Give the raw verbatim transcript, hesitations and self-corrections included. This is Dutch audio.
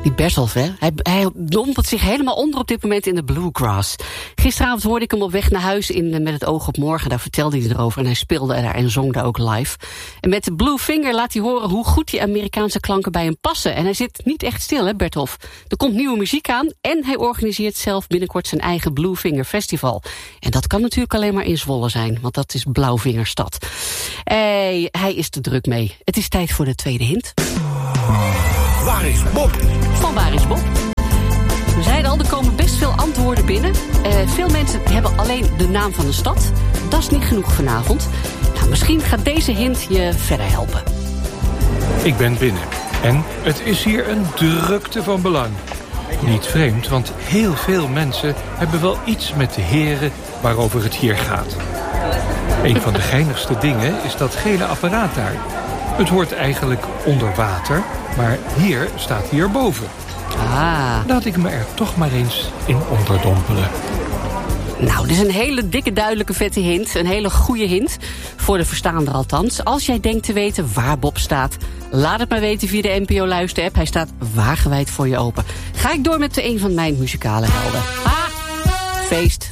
Die Bertolf, hè? Hij, hij dompelt zich helemaal onder op dit moment in de bluegrass. Gisteravond hoorde ik hem op weg naar huis in Met het oog op morgen. Daar vertelde hij erover en hij speelde daar en zong daar ook live. En met de Blue Finger laat hij horen hoe goed die Amerikaanse klanken bij hem passen. En hij zit niet echt stil, hè, Bertolf? Er komt nieuwe muziek aan en hij organiseert zelf binnenkort zijn eigen Blue Finger Festival. En dat kan natuurlijk alleen maar in Zwolle zijn, want dat is Blauwvingerstad. Hey, hij is er druk mee. Het is tijd voor de tweede hint. Waar is Bob? Van Waar is Bob? We zeiden al, er komen best veel antwoorden binnen. Uh, veel mensen hebben alleen de naam van de stad. Dat is niet genoeg vanavond. Nou, misschien gaat deze hint je verder helpen. Ik ben binnen. En het is hier een drukte van belang. Niet vreemd, want heel veel mensen hebben wel iets met de heren waarover het hier gaat. Een van de geinigste dingen is dat gele apparaat daar. Het hoort eigenlijk onder water, maar hier staat hij erboven. Ah. Laat ik me er toch maar eens in onderdompelen. Nou, dit is een hele dikke, duidelijke, vette hint. Een hele goede hint. Voor de verstaander althans. Als jij denkt te weten waar Bob staat, laat het maar weten via de N P O Luister-app. Hij staat wagenwijd voor je open. Ga ik door met de een van mijn muzikale helden. Ah, feest.